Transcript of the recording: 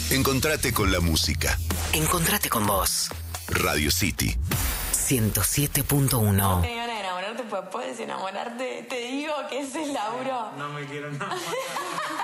Encontrate con la música. Encontrate con vos. Radio City 107.1. Te iban a enamorarte, pues puedes enamorarte. Te digo que ese es Lauro. No me quiero enamorar.